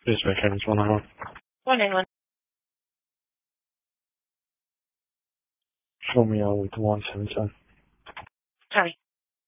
This is Cameron's 191. 191. Show me over to 177. Copy.